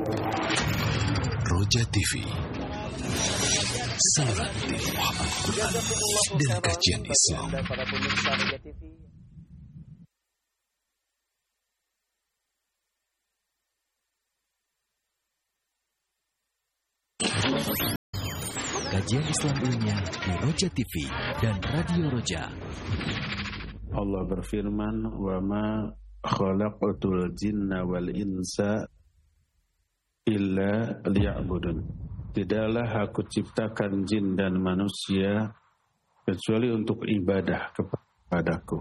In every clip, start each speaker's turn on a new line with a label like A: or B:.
A: Roja TV, saluran tiruah Al-Quran dan kajian Islam. Kajian Islam ilmiah di Roja TV dan Radio Roja.
B: Allah berfirman, "Wa ma khalaqatul jinna wal insa illa liya'budun." Tidaklah aku ciptakan jin dan manusia kecuali untuk ibadah kepadaku.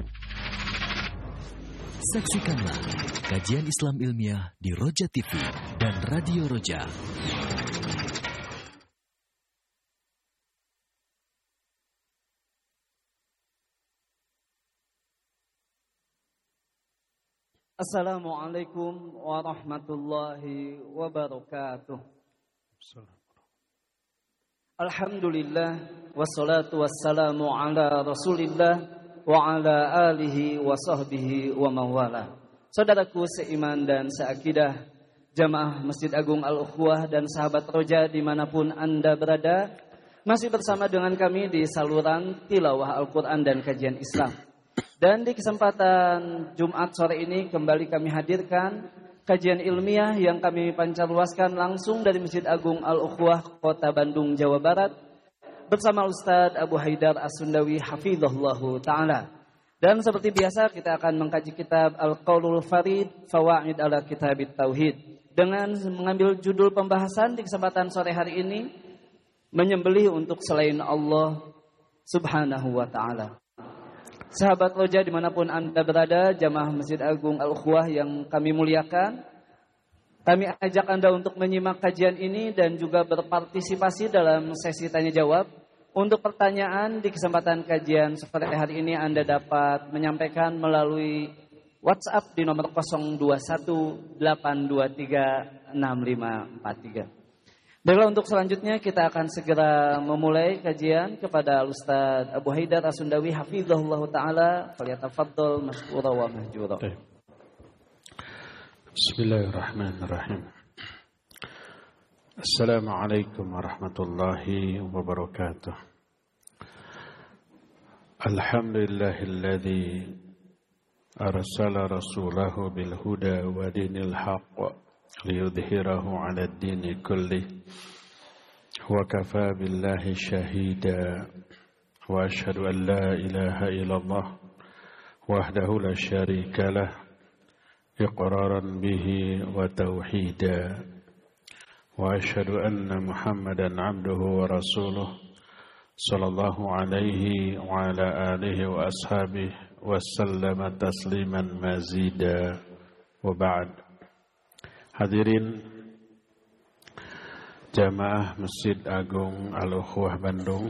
A: Saksikanlah kajian Islam ilmiah di Roja TV dan Radio Roja.
C: Assalamualaikum warahmatullahi wabarakatuh. Alhamdulillah wassalatu wassalamu ala Rasulillah wa ala alihi wa sahbihi wa mawala. Saudaraku seiman dan seakidah, jamaah Masjid Agung Al-Ukhuwah dan sahabat Roja dimanapun Anda berada, masih bersama dengan kami di saluran tilawah Al-Quran dan kajian Islam. Dan di kesempatan Jumat sore ini kembali kami hadirkan kajian ilmiah yang kami pancarluaskan langsung dari Masjid Agung Al-Ukhuwah Kota Bandung, Jawa Barat bersama Ustadz Abu Haidar As-Sundawi hafizahullahu ta'ala. Dan seperti biasa kita akan mengkaji kitab Al-Qaulul Farid Fawaid ala Kitabit Tauhid dengan mengambil judul pembahasan di kesempatan sore hari ini, menyembelih untuk selain Allah subhanahu wa ta'ala. Sahabat Roja dimanapun Anda berada, jamaah Masjid Agung Al-Ukhuwah yang kami muliakan, kami ajak Anda untuk menyimak kajian ini dan juga berpartisipasi dalam sesi tanya jawab. Untuk pertanyaan di kesempatan kajian seperti hari ini Anda dapat menyampaikan melalui WhatsApp di nomor 0218236543. Baiklah, untuk selanjutnya kita akan segera memulai kajian kepada Ustadz Abu Haidar As-Sundawi hafizahullah ta'ala. Falyatafaddal mashkura wa mahjura.
B: Bismillahirrahmanirrahim. Assalamualaikum warahmatullahi wabarakatuh. Alhamdulillahilladzi arsala rasulahu bil huda wa dinil haqq liyudhhirahu 'ala ad-dini kullih wa kafa billahi shahida wa asyhadu an la ilaha illallah wahdahu la syarika lah iqraran bihi wa tauhida wa asyhadu anna Muhammadan 'abduhu wa rasuluh sallallahu alaihi wa ala alihi wa ashabihi wa sallama tasliman mazida wa ba'd. Hadirin jamaah Masjid Agung Al-Ukhuwah Bandung,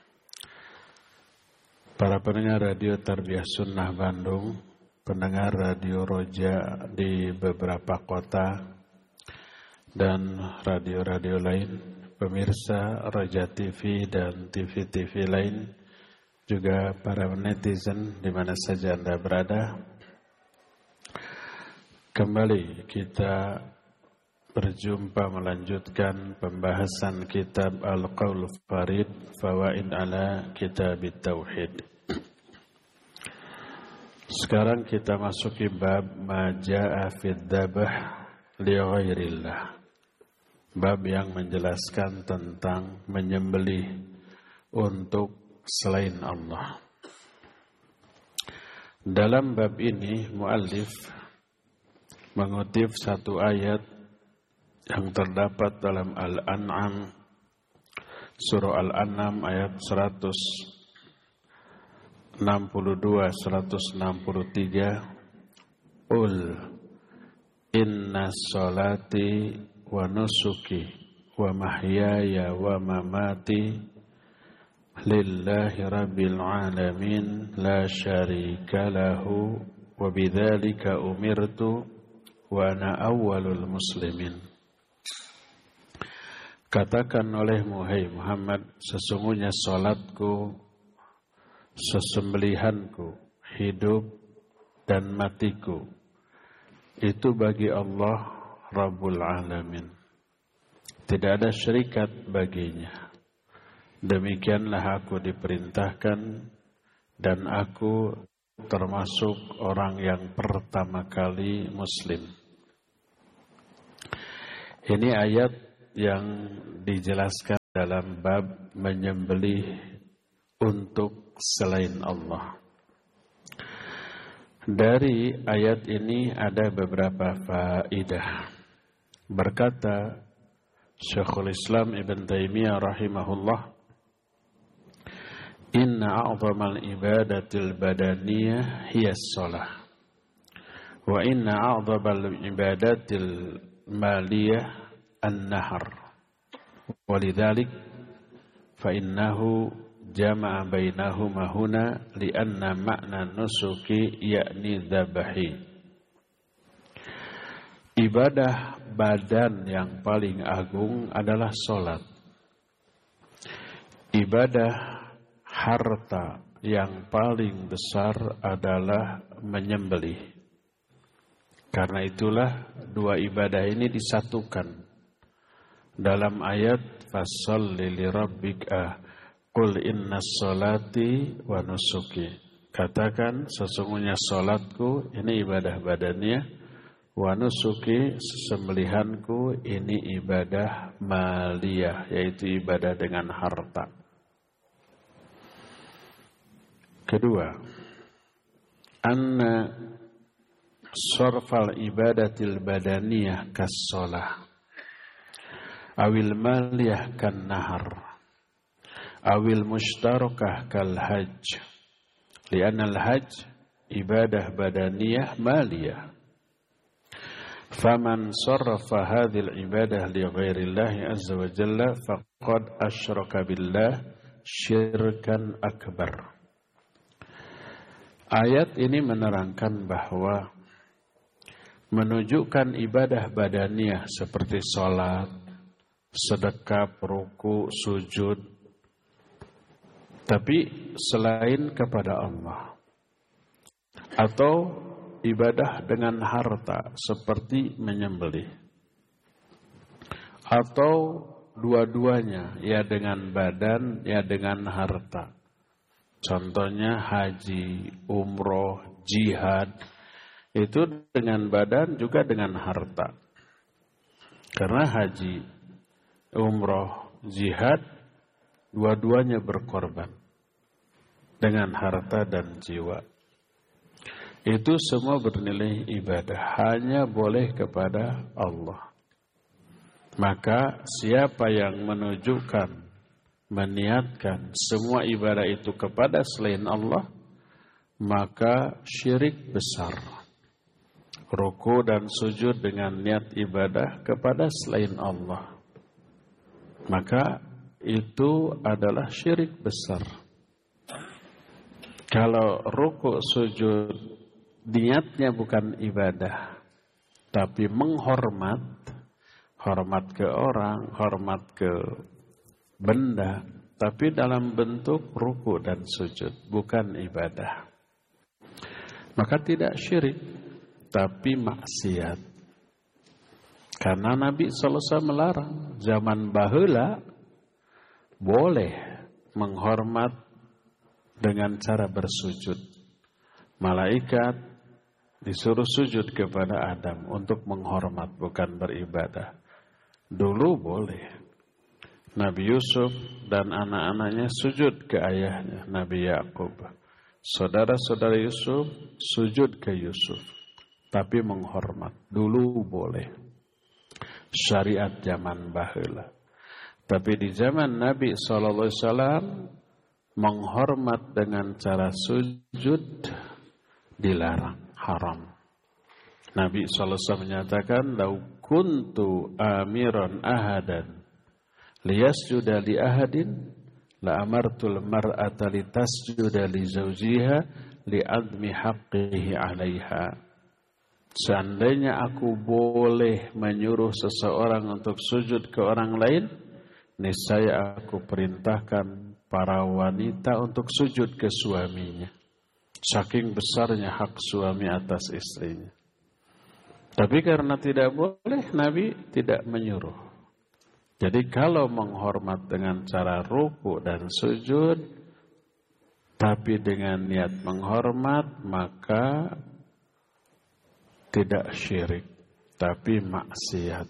B: para pendengar Radio Tarbiyah Sunnah Bandung, pendengar Radio Roja di beberapa kota, dan radio-radio lain, pemirsa Roja TV dan TV-TV lain, juga para netizen di mana saja Anda berada. Kembali kita berjumpa melanjutkan pembahasan kitab Al-Qaulul Farid Fawaid ala Kitabit Tauhid. Sekarang kita masuki bab Maja'a fid dzabh li ghairillah. Bab yang menjelaskan tentang menyembelih untuk selain Allah. Dalam bab ini muallif mengutip satu ayat yang terdapat dalam Al-An'am, surah Al-An'am ayat 162-163. Qul inna sholati wa nusuki wa mahyaya wa mamati lillahi rabbil alamin la syarika lahu wa bidzalika umirtu wa ana awwalul muslimin. Katakan olehmu, hai Muhammad, sesungguhnya salatku, sesembelihanku, hidup dan matiku itu bagi Allah Rabbul Alamin. Tidak ada syarikat baginya. Demikianlah aku diperintahkan dan aku termasuk orang yang pertama kali Muslim. Ini ayat yang dijelaskan dalam bab menyembelih untuk selain Allah. Dari ayat ini ada beberapa faedah. Berkata Syekhul Islam Ibn Taimiyah rahimahullah, inna a'zamal ibadatil badaniyah hiya as-salah wa inna a'zamal ibadatil maliyah an-nahar walidhalik fa innahu jama'a bainahuma huna li'anna ma'na nusuki yakni dhabahi. Ibadah badan yang paling agung adalah salat. Ibadah harta yang paling besar adalah menyembelih. Karena itulah dua ibadah ini disatukan dalam ayat fasholli lirabbika qul innas sholati wa nusuki. Katakan sesungguhnya salatku ini ibadah badannya, wa nusuki sembelihanku ini ibadah maliyah, yaitu ibadah dengan harta. Kedua, anna sarfal ibadatil badaniyah kas-shalah awil maliyah kan nahar awil mushtarakah kal hajj li'anna al hajj ibadah badaniyah maliyah. Faman sarrafa hadhil ibadah li ghairillahi azza wa jalla faqad asyraka billah syirkan akbar. Ayat ini menerangkan bahwa menunjukkan ibadah badaniyah seperti salat, sedekah, ruku, sujud, tapi selain kepada Allah, atau ibadah dengan harta seperti menyembelih, atau dua-duanya, ya dengan badan, ya dengan harta. Contohnya haji, umroh, jihad, itu dengan badan juga dengan harta. Karena haji, umroh, jihad, dua-duanya berkorban dengan harta dan jiwa. Itu semua bernilai ibadah, hanya boleh kepada Allah. Maka siapa yang menunjukkan, meniatkan semua ibadah itu kepada selain Allah, maka syirik besar. Ruku dan sujud dengan niat ibadah kepada selain Allah, maka itu adalah syirik besar. Kalau ruku sujud niatnya bukan ibadah, tapi menghormat, hormat ke orang, hormat ke benda, tapi dalam bentuk ruku dan sujud, bukan ibadah, maka tidak syirik, tapi maksiat. Karena Nabi SAW melarang. Zaman baheula boleh menghormat dengan cara bersujud. Malaikat disuruh sujud kepada Adam untuk menghormat, bukan beribadah. Dulu boleh. Nabi Yusuf dan anak-anaknya sujud ke ayahnya, Nabi Yakub. Saudara-saudara Yusuf sujud ke Yusuf, tapi menghormat. Dulu boleh. Syariat zaman baheula. Tapi di zaman Nabi SAW, menghormat dengan cara sujud dilarang, haram. Nabi SAW menyatakan, "Lau kuntu amiran ahadan liyasjuda li ahadin la amartul mar'ata litasjuda li zawjiha li admi haqqihi 'alaiha." Seandainya aku boleh menyuruh seseorang untuk sujud ke orang lain, niscaya aku perintahkan para wanita untuk sujud ke suaminya. Saking besarnya hak suami atas istrinya. Tapi karena tidak boleh, Nabi tidak menyuruh. Jadi kalau menghormat dengan cara ruku dan sujud, tapi dengan niat menghormat, maka tidak syirik, tapi maksiat.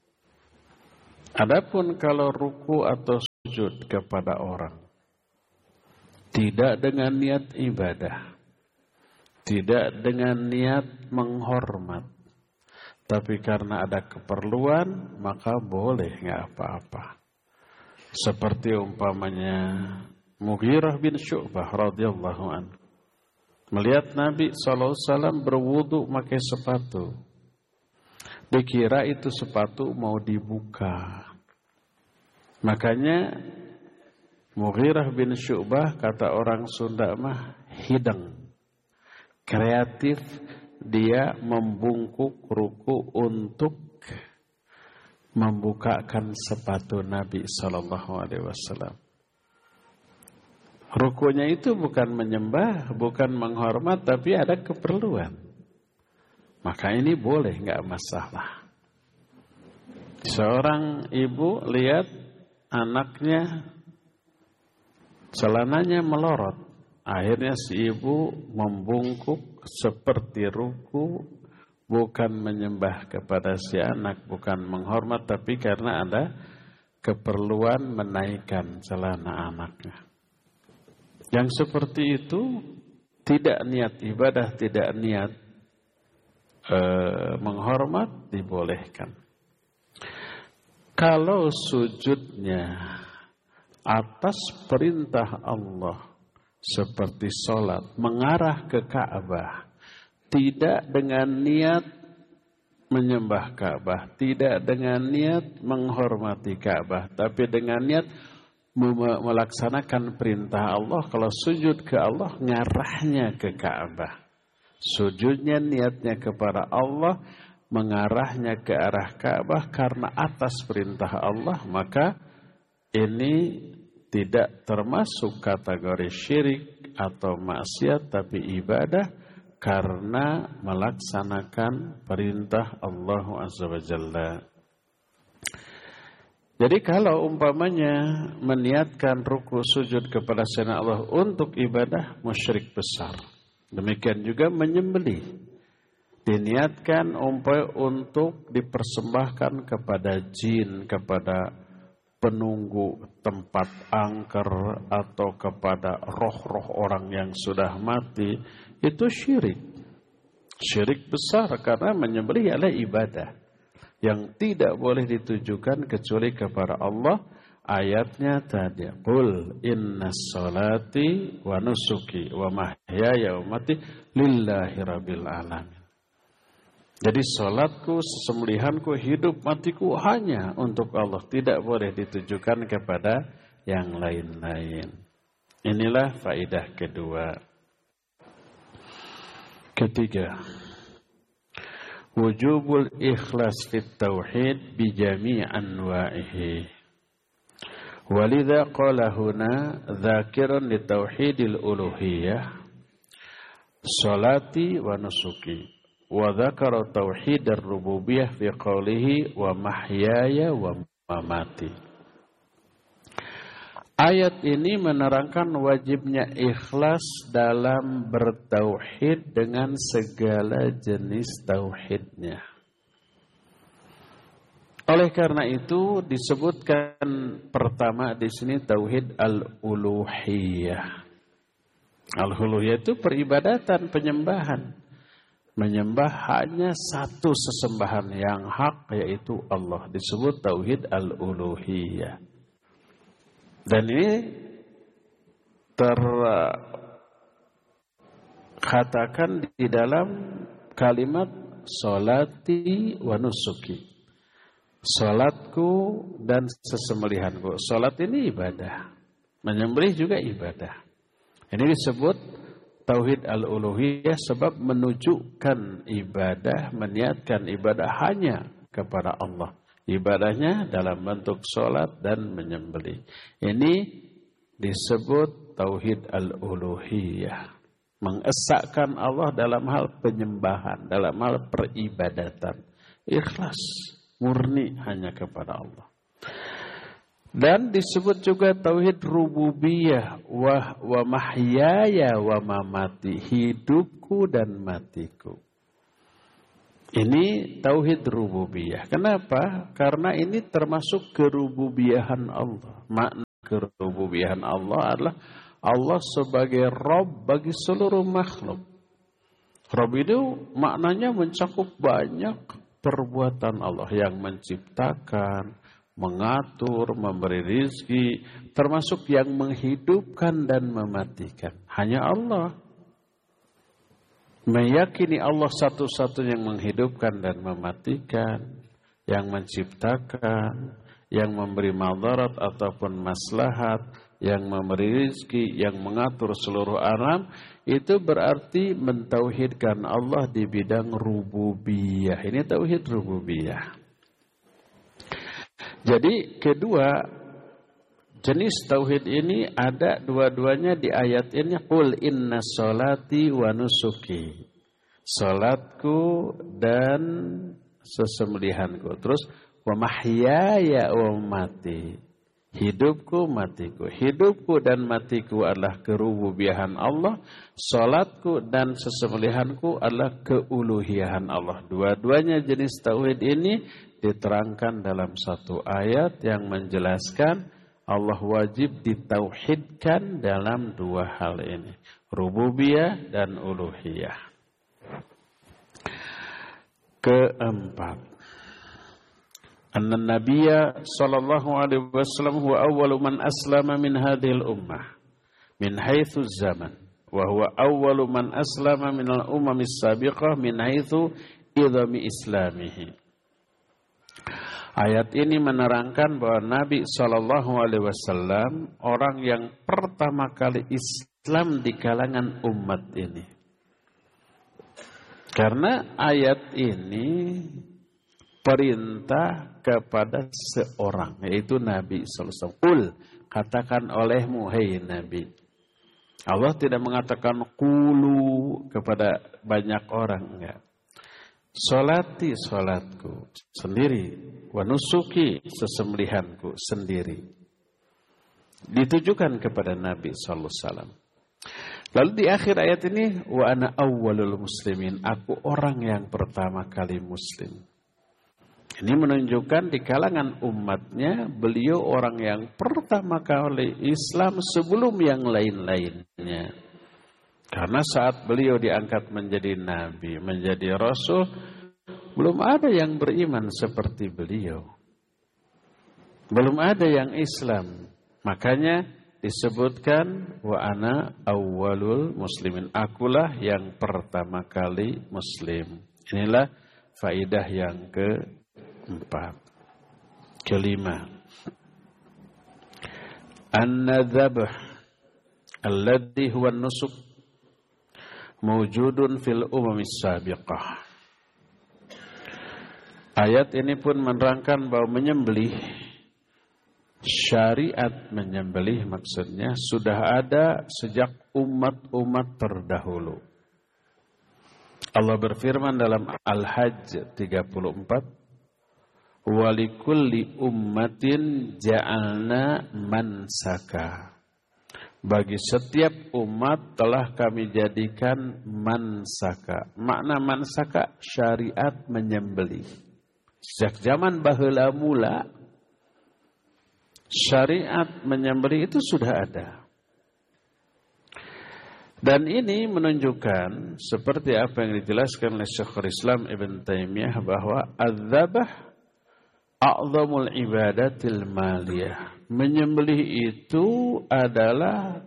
B: Adapun kalau ruku atau sujud kepada orang, tidak dengan niat ibadah, tidak dengan niat menghormat, tapi karena ada keperluan, maka boleh, nggak apa-apa. Seperti umpamanya Mughirah bin Syu'bah radhiyallahu anhu melihat Nabi SAW berwudu pakai sepatu. Dikira itu sepatu mau dibuka. Makanya Mughirah bin Syu'bah, kata orang Sunda mah, hidang. Kreatif, dia membungkuk ruku untuk membukakan sepatu Nabi SAW. Rukunya itu bukan menyembah, bukan menghormat, tapi ada keperluan. Maka ini boleh, nggak masalah. Seorang ibu lihat anaknya celananya melorot. Akhirnya si ibu membungkuk seperti ruku, bukan menyembah kepada si anak, bukan menghormat, tapi karena ada keperluan menaikkan celana anaknya. Yang seperti itu tidak niat ibadah, tidak niat menghormat, dibolehkan. Kalau sujudnya atas perintah Allah, seperti sholat, mengarah ke Ka'bah, tidak dengan niat menyembah Ka'bah, tidak dengan niat menghormati Ka'bah, tapi dengan niat melaksanakan perintah Allah. Kalau sujud ke Allah, ngarahnya ke Ka'bah. Sujudnya niatnya kepada Allah, mengarahnya ke arah Ka'bah karena atas perintah Allah, maka ini tidak termasuk kategori syirik atau maksiat, tapi ibadah karena melaksanakan perintah Allah Azza wa Jalla. Jadi kalau umpamanya meniatkan ruku sujud kepada selain Allah untuk ibadah, musyrik besar. Demikian juga menyembelih. Diniatkan untuk dipersembahkan kepada jin, kepada penunggu tempat angker, atau kepada roh-roh orang yang sudah mati, itu syirik. Syirik besar karena menyembelih adalah ibadah yang tidak boleh ditujukan kecuali kepada Allah. Ayatnya tadi, qul innas salati wa nusuki wa mahyaya wa mati lillahi rabbil alamin. Jadi salatku, sembelihanku, hidup matiku hanya untuk Allah, tidak boleh ditujukan kepada yang lain-lain. Inilah faedah kedua. Ketiga, wujubul ikhlas fit tauhid bi jami' anwa'ihi. Walidha qala huna dzakiran li tauhidil uluhiyah salati wa nusuki wa dzakara tauhidar rububiyah fi qawlihi wa mahyaya wa mamati. Ayat ini menerangkan wajibnya ikhlas dalam bertauhid dengan segala jenis tauhidnya. Oleh karena itu disebutkan pertama di sini tauhid al-uluhiyah. Al-uluhiyah itu peribadatan, penyembahan. Menyembah hanya satu sesembahan yang hak, yaitu Allah. Disebut tauhid al-uluhiyah. Dan ini terkatakan di dalam kalimat salati wa nusuki. Salatku dan sesembelihanku. Salat ini ibadah. Menyembelih juga ibadah. Ini disebut tauhid al-uluhiyah sebab menunjukkan ibadah, meniatkan ibadah hanya kepada Allah. Ibadahnya dalam bentuk salat dan menyembelih. Ini disebut tauhid al-uluhiyah. mengesahkan Allah dalam hal penyembahan, dalam hal peribadatan. Ikhlas, murni hanya kepada Allah. Dan disebut juga tauhid rububiyah, wa mahyaya wa mamati, hidupku dan matiku. Ini tauhid rububiyah. Kenapa? Karena ini termasuk kerububiyahan Allah. Makna kerububiyahan Allah adalah Allah sebagai Rabb bagi seluruh makhluk. Rabb itu maknanya mencakup banyak perbuatan Allah yang menciptakan, mengatur, memberi rizki, termasuk yang menghidupkan dan mematikan. Hanya Allah. Meyakini Allah satu-satunya yang menghidupkan dan mematikan, yang menciptakan, yang memberi madarat ataupun maslahat, yang memberi rizki, yang mengatur seluruh alam, itu berarti mentauhidkan Allah di bidang rububiyah. Ini tauhid rububiyah. Jadi kedua jenis tauhid ini ada dua-duanya di ayat ini. Qul inna sholati wa nusuki. Salatku dan sesembelihanku. Terus wa mahyaya wa mati. Hidupku, matiku. Hidupku dan matiku adalah kerububiyahan Allah. Salatku dan sesembelihanku adalah keuluhiyahan Allah. Dua-duanya jenis tauhid ini diterangkan dalam satu ayat yang menjelaskan Allah wajib ditauhidkan dalam dua hal ini. Rububiyah dan uluhiyah. Keempat. Anna Nabiya sallallahu alaihi wasallam huwa awwalu man aslama min hadhil ummah. Min haitsu zaman. Wa huwa awwalu man aslama min al-umamis sabiqah min haitsu idhami islamihi. Ayat ini menerangkan bahwa Nabi SAW orang yang pertama kali Islam di kalangan umat ini. Karena ayat ini perintah kepada seorang, yaitu Nabi SAW. Qul, katakan olehmu, hai Nabi. Allah tidak mengatakan qulu kepada banyak orang, enggak. Solati solatku sendiri, wa nusuki sesembelihanku sendiri. Ditujukan kepada Nabi sallallahu alaihi wasallam. Lalu di akhir ayat ini, wa ana awwalul muslimin, aku orang yang pertama kali muslim. Ini menunjukkan di kalangan umatnya beliau orang yang pertama kali Islam sebelum yang lain-lainnya. Karena saat beliau diangkat menjadi nabi, menjadi rasul, belum ada yang beriman seperti beliau. Belum ada yang Islam. Makanya disebutkan wa ana awwalul muslimin. Akulah yang pertama kali muslim. Inilah faidah yang keempat. Kelima. An-nadzabh alladhi huwa an-nusuk mawjudun fil umamis sabiqah. Ayat ini pun menerangkan bahwa menyembelih, syariat menyembelih maksudnya sudah ada sejak umat-umat terdahulu. Allah berfirman dalam Al-Hajj 34, wa likulli ummatin ja'alna mansaka. Bagi setiap umat telah kami jadikan mansaka. Makna mansaka syariat menyembelih. Sejak zaman baheula mula syariat menyembelih itu sudah ada. Dan ini menunjukkan seperti apa yang dijelaskan oleh Syekhul Islam Ibn Taimiyah bahwa az-zabah a'zamul ibadatil maliyah. Menyembelih itu adalah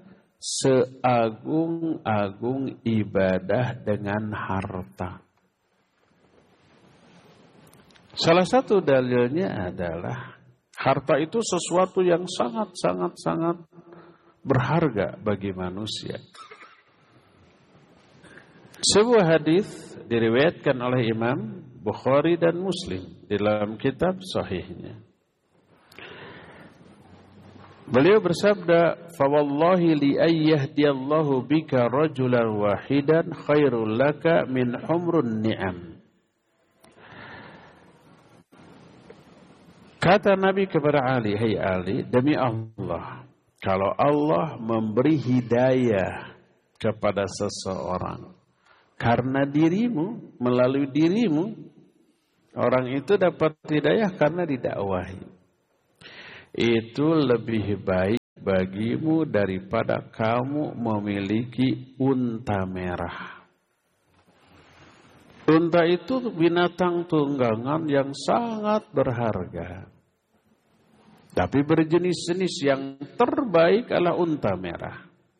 B: seagung-agung ibadah dengan harta. Salah satu dalilnya adalah harta itu sesuatu yang sangat berharga bagi manusia. Sebuah hadis diriwayatkan oleh Imam Bukhari dan Muslim di dalam kitab sahihnya. Beliau bersabda, "Fawallahi li ayyahdiyallahu bika rajulan wahidan khairul laka min humrun ni'am." Kata Nabi kepada Ali, "Hai Ali, demi Allah, kalau Allah memberi hidayah kepada seseorang karena dirimu, melalui dirimu, orang itu dapat hidayah karena didakwahi. Itu lebih baik bagimu daripada kamu memiliki unta merah." Unta itu binatang tunggangan yang sangat berharga. Tapi berjenis-jenis, yang terbaik adalah unta merah.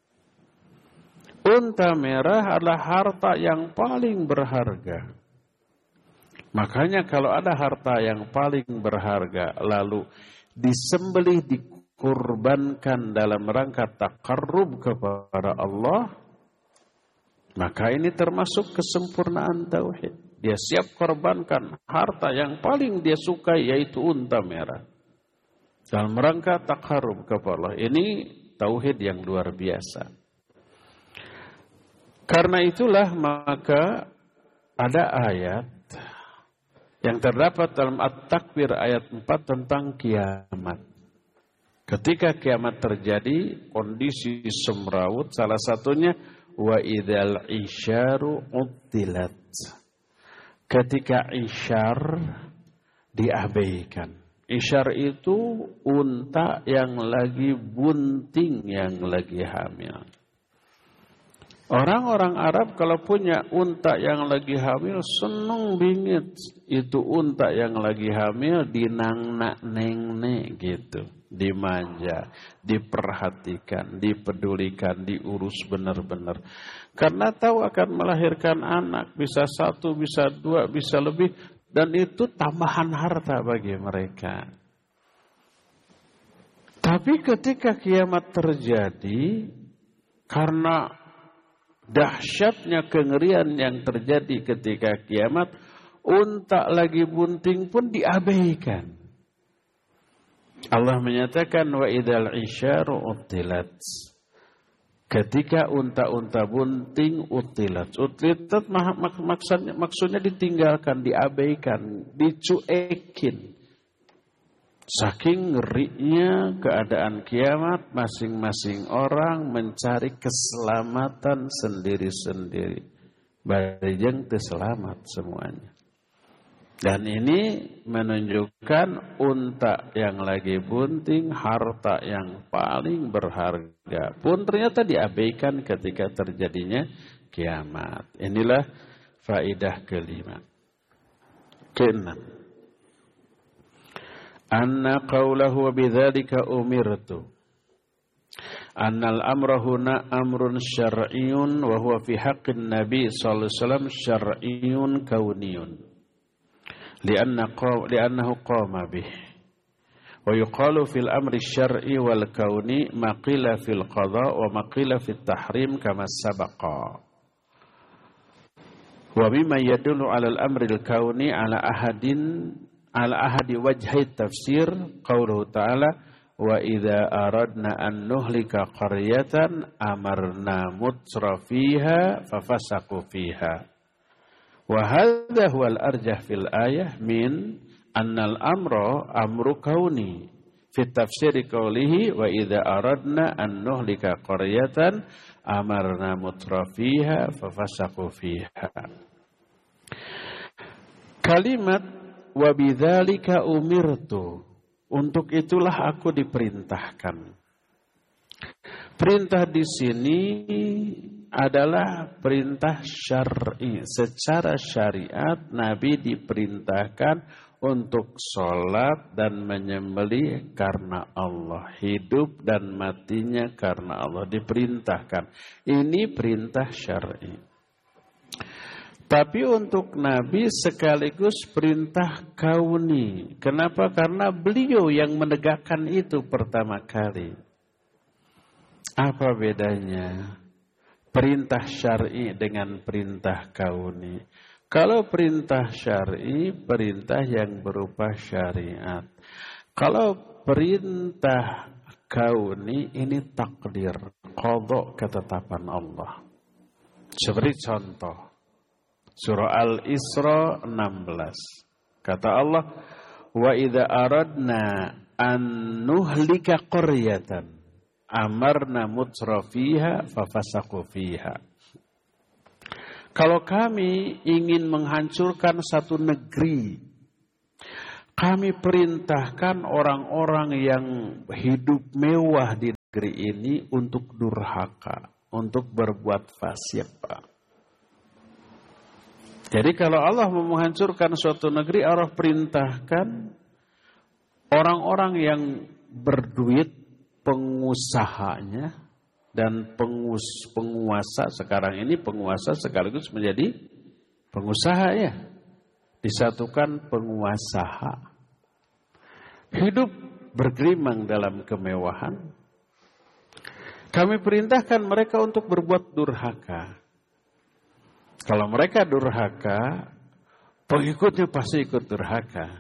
B: Unta merah adalah harta yang paling berharga. Makanya kalau ada harta yang paling berharga lalu disembelih, dikurbankan dalam rangka taqarrub kepada Allah, maka ini termasuk kesempurnaan tauhid. Dia siap korbankan harta yang paling dia sukai, yaitu unta merah, dalam rangka taqarrub kepada Allah. Ini tauhid yang luar biasa. Karena itulah maka ada ayat yang terdapat dalam At-Takwir ayat 4 tentang kiamat. Ketika kiamat terjadi, kondisi semrawut, salah satunya wa idzal isyaru uttilat. Ketika isyar diabaikan. Isyar itu unta yang lagi bunting, yang lagi hamil. Orang-orang Arab kalau punya unta yang lagi hamil, seneng bingit. Itu unta yang lagi hamil dinangnak nengne gitu. Dimanja, diperhatikan, dipedulikan, diurus benar-benar. Karena tahu akan melahirkan anak, bisa 1, bisa 2, bisa lebih. Dan itu tambahan harta bagi mereka. Tapi ketika kiamat terjadi, karena dahsyatnya kengerian yang terjadi ketika kiamat, unta lagi bunting pun diabaikan. Allah menyatakan wa idzal isyaru utilat. Ketika unta-unta bunting utilat. Utilat maksudnya ditinggalkan, diabaikan, dicuekin. Saking ngerinya keadaan kiamat, masing-masing orang mencari keselamatan sendiri-sendiri. Barejeng terselamat semuanya. Dan ini menunjukkan unta yang lagi bunting, harta yang paling berharga pun ternyata diabaikan ketika terjadinya kiamat. Inilah faedah kelima. Keenam. Anna qawlahu wa bidzalika umirtu. Annal amra huna amrun syar'iyyun wa huwa fi haqqin nabi sallallahu alaihi wasallam syar'iyyun kauniyun. Li'annahu qama bih. Wa yuqalu fil amri syar'i wal kauni ma qila fil qada wa ma qila fit tahrim kama sabaqa. Wa mimma yadullu 'ala al-amri al-kauni 'ala ahadi wajhi tafsir qauluhu ta'ala wa idza aradna an nuhlika qaryatan amarna mutrafiha fafasaqu fiha wa hadha huwa al-arjah fil ayah min annal amra amru kauni fi tafsir qaulihi wa idza aradna an nuhlika qaryatan amarna mutrafiha fafasaqu fiha. Kalimat wa bidzalika umirtu, untuk itulah aku diperintahkan. Perintah di sini adalah perintah syar'i. Secara syariat Nabi diperintahkan untuk sholat dan menyembelih karena Allah, hidup dan matinya karena Allah, diperintahkan. Ini perintah syar'i. Tapi untuk Nabi sekaligus perintah kauni. Kenapa? Karena beliau yang menegakkan itu pertama kali. Apa bedanya perintah syar'i dengan perintah kauni? Kalau perintah syar'i, perintah yang berupa syariat. Kalau perintah kauni ini takdir, qadha ketetapan Allah. Seperti contoh surah Al-Isra 16. Kata Allah, wa idza aradna an nuhlika qaryatan amarna mutrafiha fafasaqu fiha. Kalau kami ingin menghancurkan satu negeri, kami perintahkan orang-orang yang hidup mewah di negeri ini untuk durhaka, untuk berbuat fasik. Jadi kalau Allah mau menghancurkan suatu negeri, Allah perintahkan orang-orang yang berduit, pengusahanya, dan penguasa. Sekarang ini penguasa sekaligus menjadi pengusaha ya. Disatukan penguasa. Hidup bergelimang dalam kemewahan. Kami perintahkan mereka untuk berbuat durhaka. Kalau mereka durhaka, pengikutnya pasti ikut durhaka.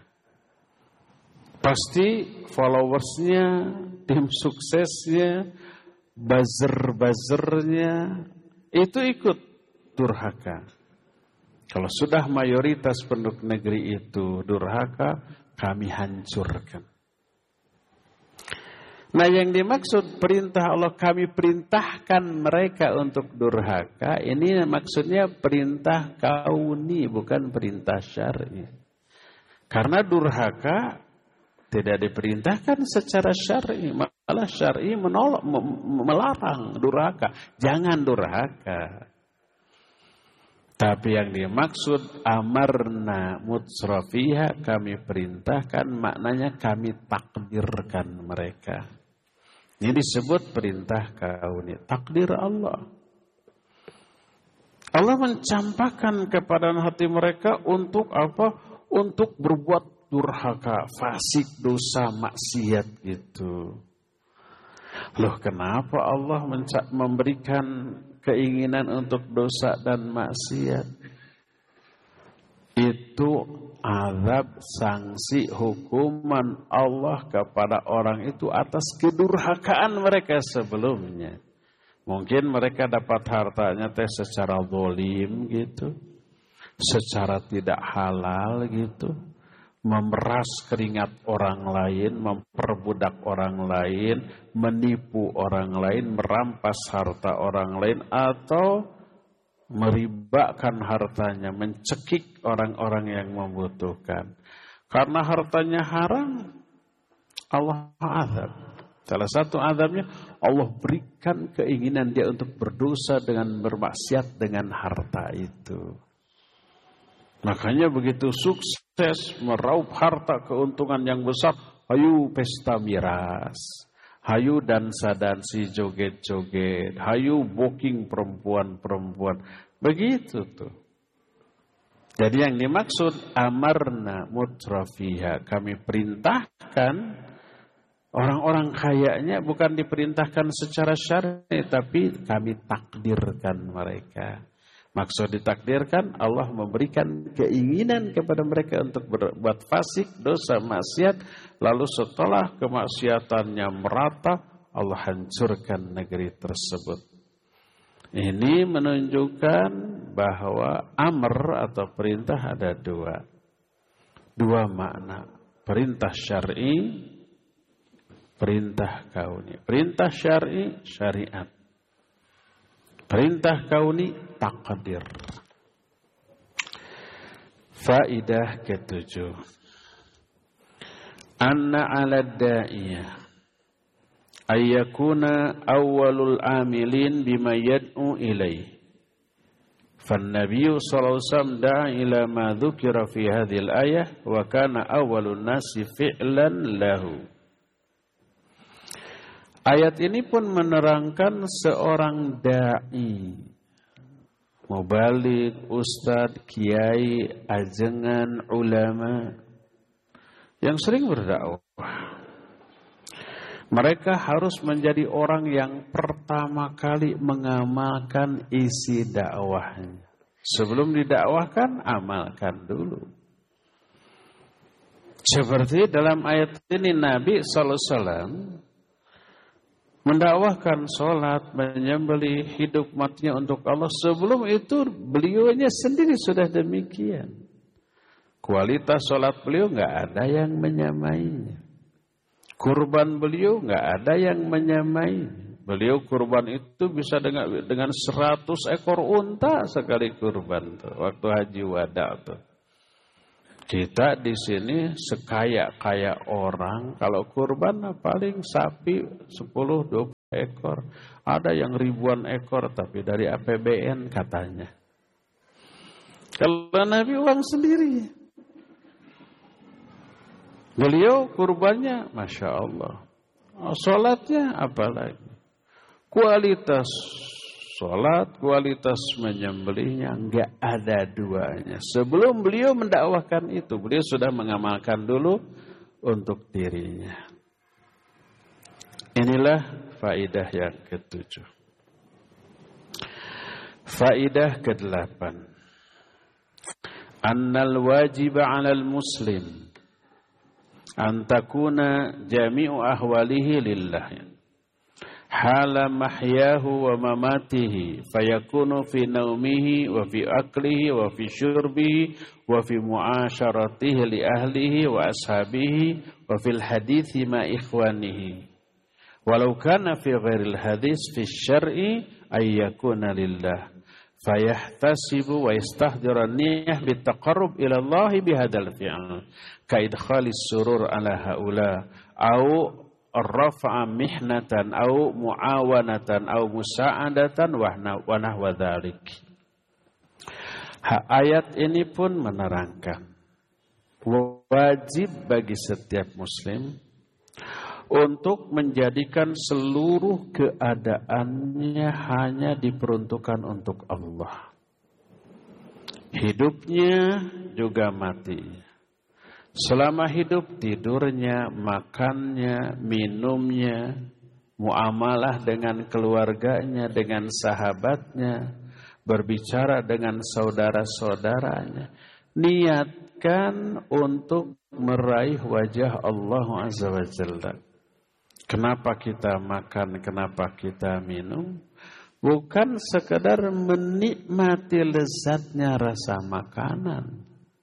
B: Pasti followersnya, tim suksesnya, buzzer-buzzernya, itu ikut durhaka. Kalau sudah mayoritas penduduk negeri itu durhaka, kami hancurkan. Nah, yang dimaksud perintah Allah, kami perintahkan mereka untuk durhaka, ini maksudnya perintah kauni, bukan perintah syar'i. Karena durhaka tidak diperintahkan secara syar'i, malah syar'i menolak, melarang durhaka. Jangan durhaka. Tapi yang dimaksud amarna mutsrafiha, kami perintahkan, maknanya kami takdirkan mereka. Ini disebut perintah kauni, takdir Allah. Allah mencampakkan kepada hati mereka untuk apa? Untuk berbuat durhaka, fasik, dosa, maksiat gitu. Loh, kenapa Allah memberikan keinginan untuk dosa dan maksiat? Itu azab, sanksi, hukuman Allah kepada orang itu atas kedurhakaan mereka sebelumnya. Mungkin mereka dapat hartanya secara zalim gitu, secara tidak halal gitu, memeras keringat orang lain, memperbudak orang lain, menipu orang lain, merampas harta orang lain, atau meribakan hartanya, mencekik orang-orang yang membutuhkan. Karena hartanya haram, Allah azab. Salah satu azabnya, Allah berikan keinginan dia untuk berdosa dengan bermaksiat dengan harta itu. Makanya begitu sukses meraup harta keuntungan yang besar, hayu pesta miras, hayu dansa-dansi, joget-joget, hayu booking perempuan-perempuan. Begitu tuh. Jadi yang dimaksud amarna mutrafiha, kami perintahkan orang-orang kayanya, bukan diperintahkan secara syar'i, tapi kami takdirkan mereka. Maksud ditakdirkan, Allah memberikan keinginan kepada mereka untuk berbuat fasik, dosa, maksiat. Lalu setelah kemaksiatannya merata, Allah hancurkan negeri tersebut. Ini menunjukkan bahwa amr atau perintah ada dua makna. Perintah syar'i, perintah kauni. Perintah syar'i, syariat. Perintah kauni, takdir. Faidah ke-7. Anna 'ala da'iyah ayyakuna awwalul amilin bima yad'u ilaih. فالنبي صلى الله عليه وسلم دعا إلى ما ذكر في هذه الآية وكان أول الناس فعلا له. Ayat ini pun menerangkan seorang da'i, mubalik, ustadz, kiai, ajengan, ulama yang sering berdakwah. Mereka harus menjadi orang yang pertama kali mengamalkan isi dakwahnya. Sebelum didakwahkan, amalkan dulu. Seperti dalam ayat ini Nabi SAW mendakwahkan sholat, menyembelih, hidup matinya untuk Allah. Sebelum itu beliaunya sendiri sudah demikian. Kualitas sholat beliau nggak ada yang menyamainya. Kurban beliau nggak ada yang menyamainya. Beliau kurban itu bisa dengan 100 ekor unta sekali kurban tuh, waktu haji wada tuh. Kita di sini sekaya-kaya orang, kalau kurban paling sapi 10-20 ekor. Ada yang ribuan ekor tapi dari APBN katanya. Kalau Nabi uang sendiri. Beliau kurbannya Masya Allah. Sholatnya apalagi. Kualitas sholat, kualitas menyembelihnya enggak ada duanya. Sebelum beliau mendakwahkan itu, beliau sudah mengamalkan dulu untuk dirinya. Inilah faidah yang ke-7. Faidah ke-8. Annal wajib 'alal muslim an takuna jami'u ahwalihi lillah. Hala mahyahu wa mamatihi fayakunu fi naumihi wa fi aklihi wa fi syurbihi wa fi mu'asyaratihi li ahlihi wa ashabihi wa fil hadithi ma ikhwanihi walau kana fi ghairil hadis fi syar'i ay yakuna lillah fayahtasibu wa yastahdira niyyah bitaqarrub ila Allah bihadzal fi'l ka idkhalis surur ala haula au rafa'a mihnatan au muawanatan au musa'adatan wa nahwa dzalik. Ayat ini pun menerangkan wajib bagi setiap muslim untuk menjadikan seluruh keadaannya hanya diperuntukkan untuk Allah. Hidupnya juga mati. Selama hidup, tidurnya, makannya, minumnya, muamalah dengan keluarganya, dengan sahabatnya, berbicara dengan saudara-saudaranya. Niatkan untuk meraih wajah Allah Azza wa Jalla. Kenapa kita makan, kenapa kita minum? Bukan sekedar menikmati lezatnya rasa makanan.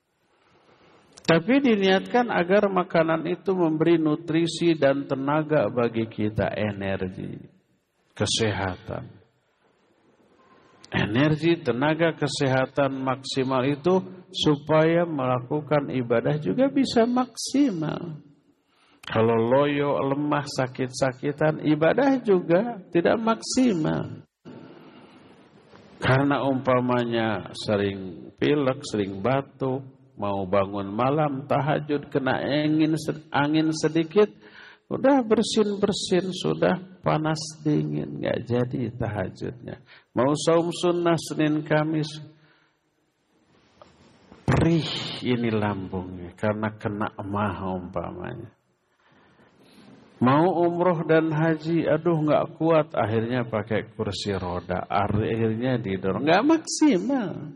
B: Tapi diniatkan agar makanan itu memberi nutrisi dan tenaga bagi kita, energi, kesehatan. Energi, tenaga, kesehatan maksimal itu supaya melakukan ibadah juga bisa maksimal. Kalau loyo, lemah, sakit-sakitan, ibadah juga tidak maksimal. Karena umpamanya sering pilek, sering batuk, mau bangun malam, tahajud, kena angin sedikit, udah bersin-bersin, sudah panas dingin, nggak jadi tahajudnya. Mau saum sunnah Senin Kamis, perih ini lambungnya karena kena emah umpamanya. Mau umroh dan haji, aduh nggak kuat, akhirnya pakai kursi roda, akhirnya didorong, nggak maksimal.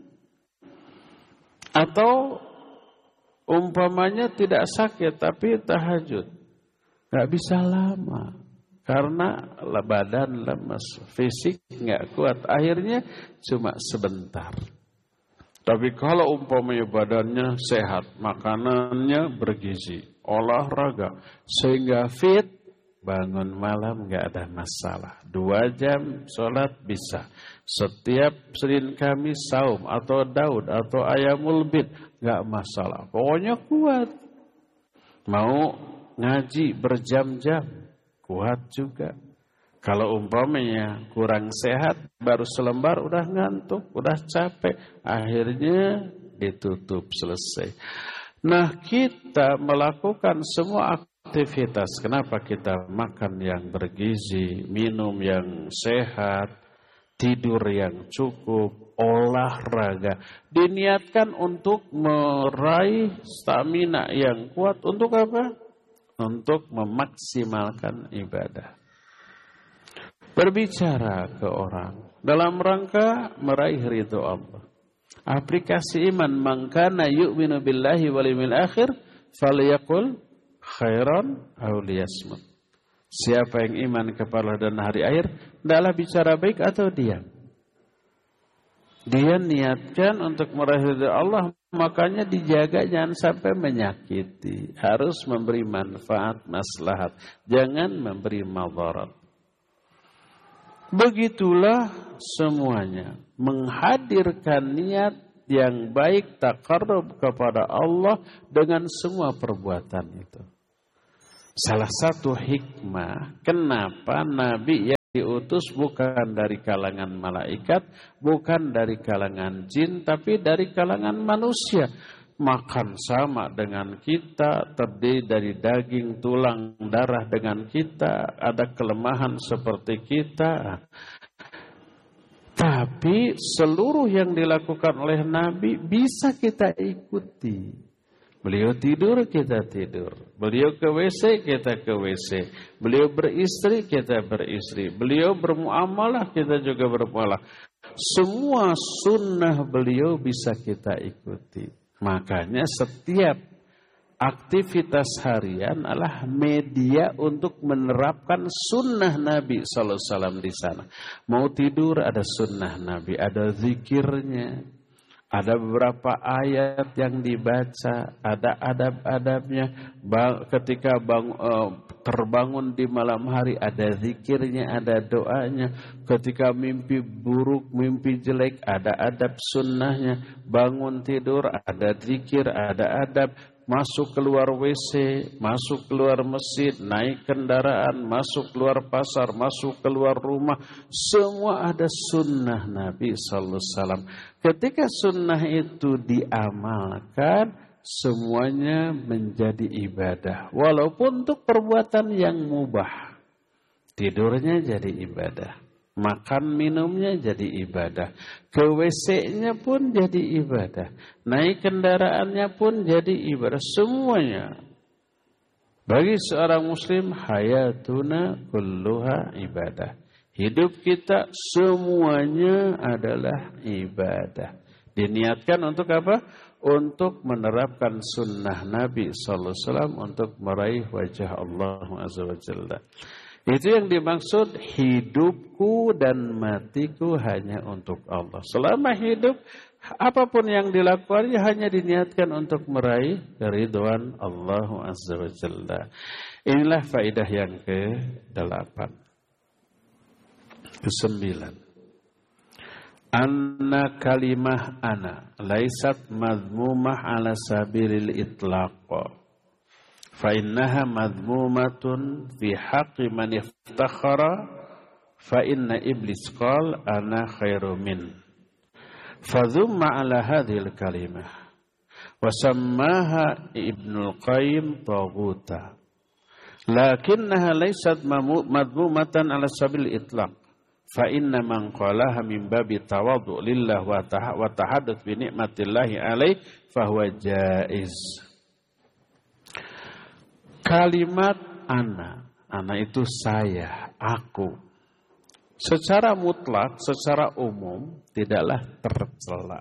B: Atau umpamanya tidak sakit tapi tahajud, nggak bisa lama karena badan lemas, fisik nggak kuat, akhirnya cuma sebentar. Tapi kalau umpamanya badannya sehat, makanannya bergizi, olahraga sehingga fit, bangun malam nggak ada masalah. 2 jam sholat bisa. Setiap Senin Kamis saum atau Daud atau Ayamul Bid nggak masalah. Pokoknya kuat. Mau ngaji berjam-jam kuat juga. Kalau umpamanya kurang sehat, baru selembar udah ngantuk, udah capek, akhirnya ditutup, selesai. Nah, kita melakukan semua aktivitas. Kenapa kita makan yang bergizi, minum yang sehat, tidur yang cukup, olahraga, diniatkan untuk meraih stamina yang kuat. Untuk apa? Untuk memaksimalkan ibadah. Berbicara ke orang dalam rangka meraih ridho Allah. Aplikasi iman, man kana yu'minu billahi wal yawmil akhir falyaqul khairan aw liyasmut. Siapa yang iman kepada Allah dan hari akhir, hendaklah bicara baik atau diam. Dia niatkan untuk meraih ridha Allah, makanya dijaga jangan sampai menyakiti. Harus memberi manfaat, maslahat. Jangan memberi madarat. Begitulah semuanya. Menghadirkan niat yang baik, taqarrub kepada Allah dengan semua perbuatan itu. Salah satu hikmah kenapa Nabi yang diutus bukan dari kalangan malaikat, bukan dari kalangan jin, tapi dari kalangan manusia. Makan sama dengan kita, terdiri dari daging, tulang, darah dengan kita, ada kelemahan seperti kita. Tapi seluruh yang dilakukan oleh Nabi bisa kita ikuti. Beliau tidur, kita tidur. Beliau ke WC, kita ke WC. Beliau beristri, kita beristri. Beliau bermuamalah, kita juga bermuamalah. Semua sunnah beliau bisa kita ikuti. Makanya setiap aktivitas harian adalah media untuk menerapkan sunnah Nabi SAW di sana. Mau tidur ada sunnah Nabi, ada zikirnya. Ada beberapa ayat yang dibaca, ada adab-adabnya. Ketika terbangun di malam hari, ada zikirnya, ada doanya. Ketika mimpi buruk, mimpi jelek, ada adab sunnahnya. Bangun tidur, ada zikir, ada adab. Masuk keluar WC, masuk keluar masjid, naik kendaraan, masuk keluar pasar, masuk keluar rumah. Semua ada sunnah Nabi sallallahu alaihi wasallam. Ketika sunnah itu diamalkan, semuanya menjadi ibadah. Walaupun untuk perbuatan yang mubah. Tidurnya jadi ibadah. Makan minumnya jadi ibadah. Ke WC-nya pun jadi ibadah. Naik kendaraannya pun jadi ibadah. Semuanya. Bagi seorang muslim, hayatuna kulluha ibadah. Hidup kita semuanya adalah ibadah. Diniatkan untuk apa? Untuk menerapkan sunnah Nabi SAW untuk meraih wajah Allah Azza wa Jalla. Itu yang dimaksud hidupku dan matiku hanya untuk Allah. Selama hidup, apapun yang dilakukannya hanya diniatkan untuk meraih keridhaan Allah Azza wa Jalla. Inilah faedah yang ke-8. Ke-9. Anna kalimah ana laisat madmumah ala sabilil itlaq. Fa innaha madmumatun fi haqqi man iftakhara fa inna iblis qala ana khairu min. Fa dhumma ala hadhil kalimah wa sammaha Ibnul Qayyim taghuta. Lakinnaha laysat madmumatan ala sabil itlaq. Fa inna man qalaha min babi tawadhu lillah wa tahadduts bi ni'matillahi alaih fa huwa jaiz. Kalimat ana itu saya, aku. Secara mutlak, secara umum tidaklah tercela.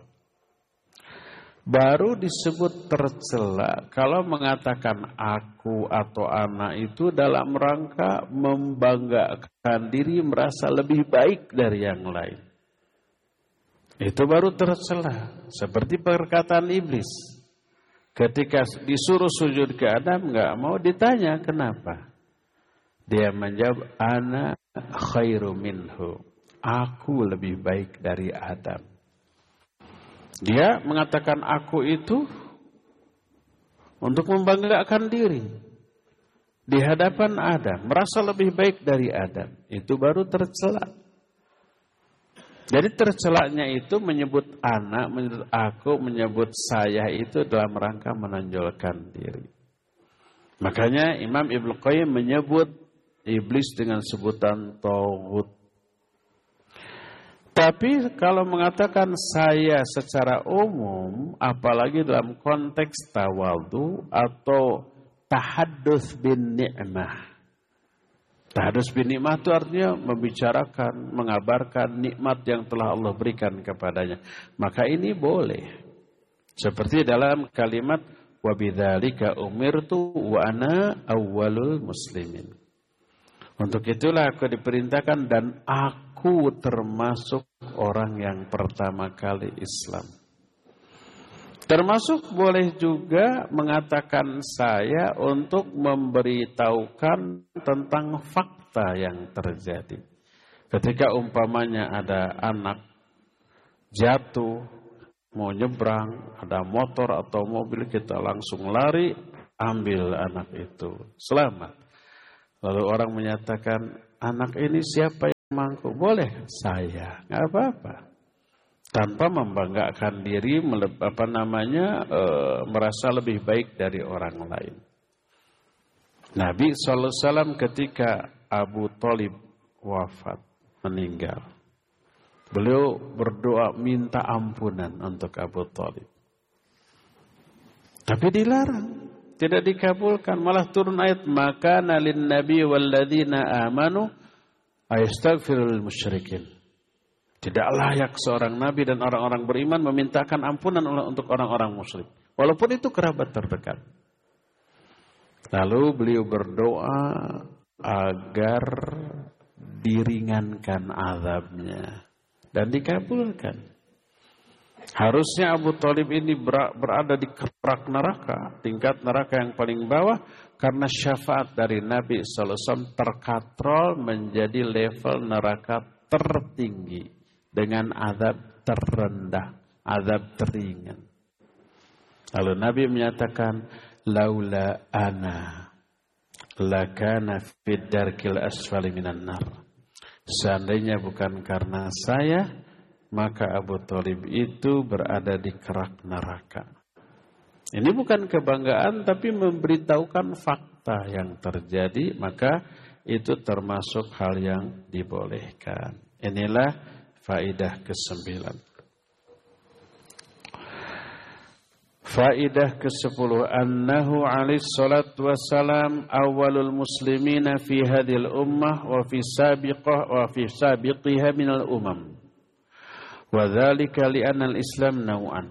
B: Baru disebut tercela kalau mengatakan aku atau ana itu dalam rangka membanggakan diri, merasa lebih baik dari yang lain. Itu baru tercela. Seperti perkataan iblis. Ketika disuruh sujud ke Adam, enggak mau, ditanya kenapa. Dia menjawab, ana khairu minhu. Aku lebih baik dari Adam. Dia mengatakan aku itu untuk membanggakan diri. Di hadapan Adam, merasa lebih baik dari Adam. Itu baru tercela. Jadi tercelanya itu menyebut anak, menyebut aku, menyebut saya itu dalam rangka menonjolkan diri. Makanya Imam Ibnul Qayyim menyebut iblis dengan sebutan taghut. Tapi kalau mengatakan saya secara umum, apalagi dalam konteks tawadhu atau tahadduts bin ni'mah. Tahadduts bin ni'mah itu artinya membicarakan, mengabarkan nikmat yang telah Allah berikan kepadanya. Maka ini boleh. Seperti dalam kalimat wa bidzalika umirtu wa ana awwalul muslimin. Untuk itulah aku diperintahkan dan aku termasuk orang yang pertama kali Islam. Termasuk boleh juga mengatakan saya untuk memberitahukan tentang fakta yang terjadi. Ketika umpamanya ada anak jatuh, mau nyebrang, ada motor atau mobil, kita langsung lari, ambil anak itu, selamat. Lalu orang menyatakan, anak ini siapa yang mangku? Boleh, saya, nggak apa-apa. Tanpa membanggakan diri, merasa lebih baik dari orang lain. Nabi SAW ketika Abu Thalib wafat, meninggal, beliau berdoa minta ampunan untuk Abu Thalib. Tapi dilarang. Tidak dikabulkan, malah turun ayat maka nalin nabi walladzina amanu ayastaghfirul musyrikin. Tidak layak seorang nabi dan orang-orang beriman memintakan ampunan untuk orang-orang musyrik, walaupun itu kerabat terdekat. Lalu beliau berdoa agar diringankan azabnya dan dikabulkan. Harusnya Abu Thalib ini berada di kerak neraka, tingkat neraka yang paling bawah, karena syafaat dari Nabi SAW terkatrol menjadi level neraka tertinggi dengan azab terendah, azab teringan. Lalu Nabi menyatakan, laula ana lakana fid darkil asfali minan nar. Seandainya bukan karena saya, maka Abu Thalib itu berada di kerak neraka. Ini bukan kebanggaan, tapi memberitahukan fakta yang terjadi, maka itu termasuk hal yang dibolehkan. Inilah faidah ke-9. Faidah ke-10, annahu alaihi salatu wassalam awalul muslimina fi hadhil ummah wa fi sabiqiha minal umam. Wadzalika li'anna al-Islam naw'an.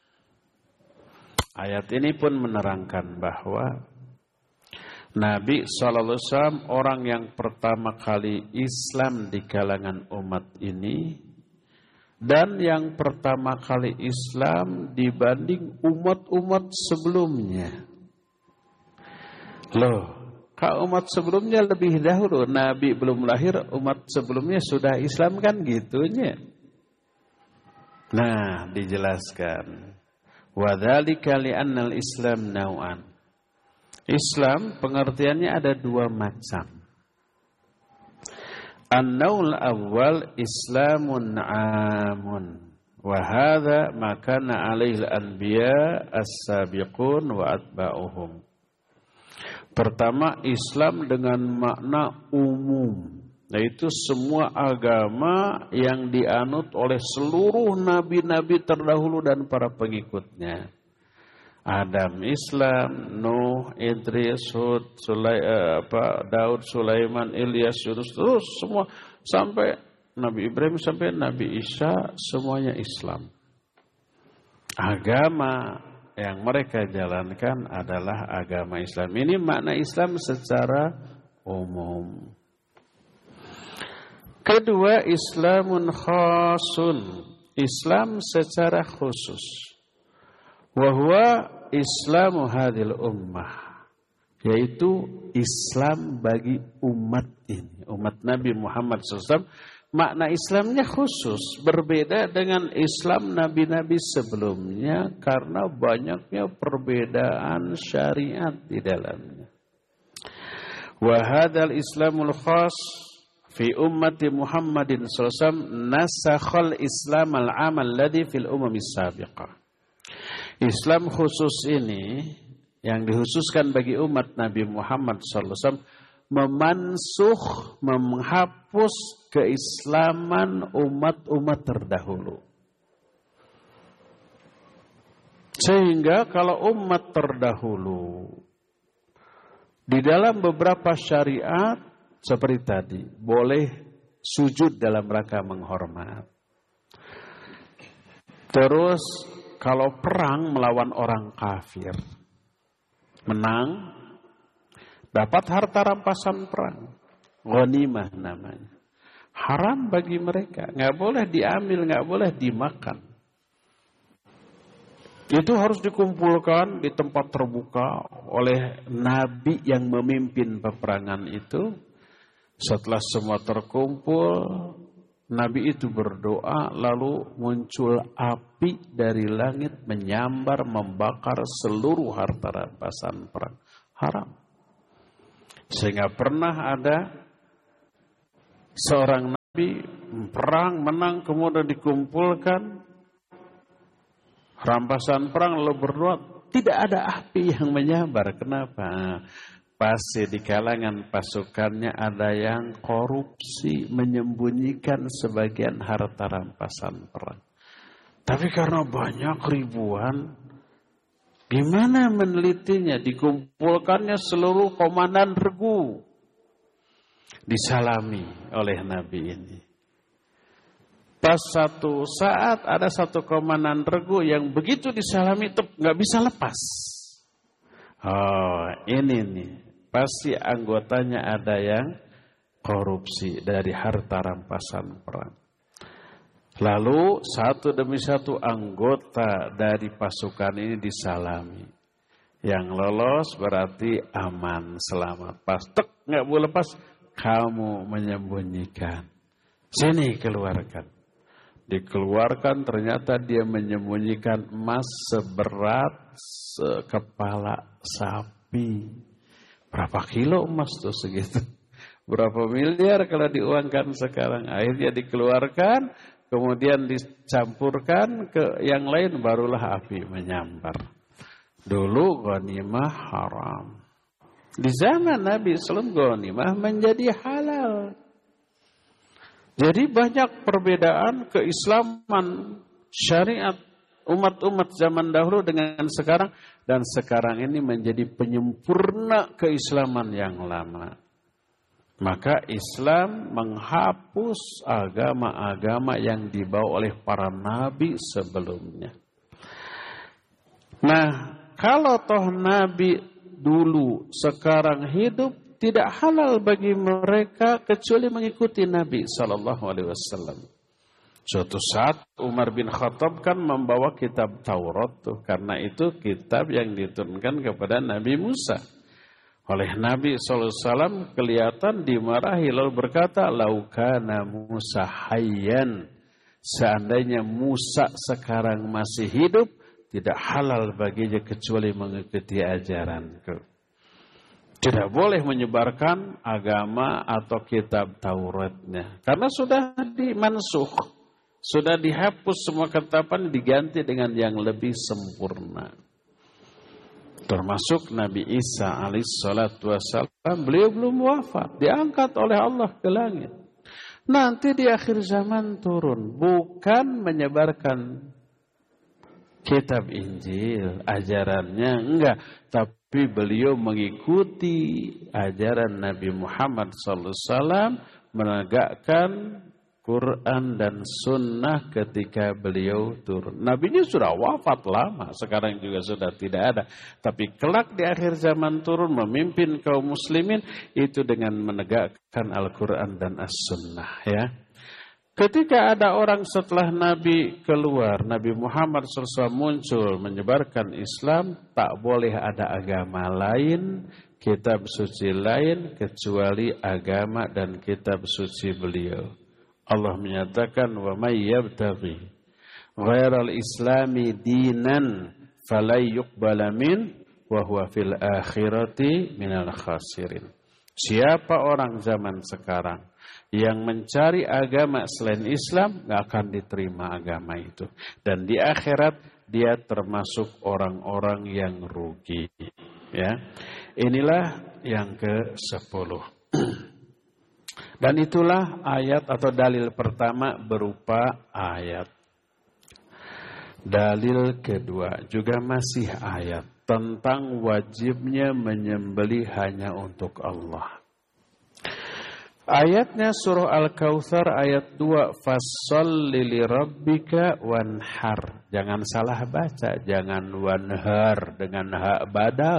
B: Ayat ini pun menerangkan bahwa Nabi SAW orang yang pertama kali Islam di kalangan umat ini, dan yang pertama kali Islam dibanding umat-umat sebelumnya. Loh, kalau umat sebelumnya lebih dahulu, Nabi belum lahir, umat sebelumnya sudah Islam kan gitunya. Nah, dijelaskan. Wadzalika li'annal Islam naw'an. Islam pengertiannya ada dua macam. An-naw'ul awwal Islamun 'amun. Wa hadza ma kana 'alaihi al-anbiya as-sabiqun wa atba'uhum. Pertama, Islam dengan makna umum, yaitu semua agama yang dianut oleh seluruh nabi-nabi terdahulu dan para pengikutnya. Adam Islam, Nuh, Idris, Hud, Daud, Sulaiman, Ilyas, Yunus, terus semua sampai Nabi Ibrahim sampai Nabi Isa, semuanya Islam. Agama yang mereka jalankan adalah agama Islam. Ini makna Islam secara umum. Kedua, Islamun khasun, Islam secara khusus. Wa huwa Islamu hadhil ummah, yaitu Islam bagi umat ini, umat Nabi Muhammad SAW. Makna Islamnya khusus, berbeda dengan Islam nabi-nabi sebelumnya karena banyaknya perbedaan syariat di dalamnya. Wa hadzal Islamul khas fi ummati Muhammadin sallallahu alaihi wasallam nasakhal Islam al-amal ladzi fil umamis sabiqah. Islam khusus ini yang dikhususkan bagi umat Nabi Muhammad sallallahu alaihi wasallam memansuh, menghapus keislaman umat-umat terdahulu. Sehingga kalau umat terdahulu di dalam beberapa syariat seperti tadi, boleh sujud dalam rangka menghormat. Terus kalau perang melawan orang kafir, menang, dapat harta rampasan perang. Ghanimah namanya. Haram bagi mereka, nggak boleh diambil, nggak boleh dimakan. Itu harus dikumpulkan di tempat terbuka oleh Nabi yang memimpin peperangan itu. Setelah semua terkumpul, Nabi itu berdoa, lalu muncul api dari langit menyambar, membakar seluruh harta rampasan perang. Haram. Sehingga pernah ada seorang Nabi perang, menang, kemudian dikumpulkan rampasan perang, lalu berdoa, tidak ada api yang menyambar. Kenapa? Pasti di kalangan pasukannya ada yang korupsi, menyembunyikan sebagian harta rampasan perang. Tapi karena banyak ribuan, gimana menelitinya? Dikumpulkannya seluruh komandan regu, disalami oleh Nabi ini. Pas satu saat ada satu komandan regu yang begitu disalami nggak bisa lepas. Oh, ini nih. Pasti anggotanya ada yang korupsi dari harta rampasan perang. Lalu satu demi satu anggota dari pasukan ini disalami. Yang lolos berarti aman, selamat. Pas nggak boleh lepas, kamu menyembunyikan. Sini keluarkan. Dikeluarkan, ternyata dia menyembunyikan emas seberat kepala sapi. Berapa kilo emas tuh segitu? Berapa miliar kalau diuangkan sekarang? Akhirnya dikeluarkan, kemudian dicampurkan ke yang lain, barulah api menyambar. Dulu ghanimah haram. Di zaman Nabi SAW ghanimah menjadi halal. Jadi banyak perbedaan keislaman syariat umat-umat zaman dahulu dengan sekarang, dan sekarang ini menjadi penyempurna keislaman yang lama. Maka Islam menghapus agama-agama yang dibawa oleh para nabi sebelumnya. Nah, kalau toh nabi dulu sekarang hidup, tidak halal bagi mereka kecuali mengikuti Nabi SAW. Suatu saat Umar bin Khattab kan membawa kitab Taurat tuh, karena itu kitab yang diturunkan kepada Nabi Musa. Oleh Nabi SAW kelihatan dimarahi, lalu berkata, laukana Musa hayyan, seandainya Musa sekarang masih hidup, tidak halal baginya kecuali mengikuti ajaranku. Tidak boleh menyebarkan agama atau kitab Tauratnya, karena sudah dimansuh. Sudah dihapus semua ketetapan, diganti dengan yang lebih sempurna. Termasuk Nabi Isa alaihissalatu wassalam, beliau belum wafat, diangkat oleh Allah ke langit. Nanti di akhir zaman turun, bukan menyebarkan kitab Injil, ajarannya enggak, tapi beliau mengikuti ajaran Nabi Muhammad SAW, menegakkan Quran dan Sunnah ketika beliau turun. Nabinya sudah wafat lama, sekarang juga sudah tidak ada. Tapi kelak di akhir zaman turun memimpin kaum muslimin itu dengan menegakkan Al-Quran dan As-Sunnah. Ya. Ketika ada orang setelah Nabi keluar, Nabi Muhammad SAW muncul menyebarkan Islam, tak boleh ada agama lain, kitab suci lain kecuali agama dan kitab suci beliau. Allah menyatakan, wa may yabtaghi ghairal islami dinan falay yuqbala min wa huwa fil akhirati minal khasirin. Siapa orang zaman sekarang yang mencari agama selain Islam, nggak akan diterima agama itu, dan di akhirat dia termasuk orang-orang yang rugi. Ya, inilah yang ke-10. Dan itulah ayat atau dalil pertama berupa ayat. Dalil kedua juga masih ayat tentang wajibnya menyembelih hanya untuk Allah. Ayatnya surah Al-Kautsar ayat 2, fasholli lirabbika wanhar. Jangan salah baca, jangan wanhar dengan hak badal.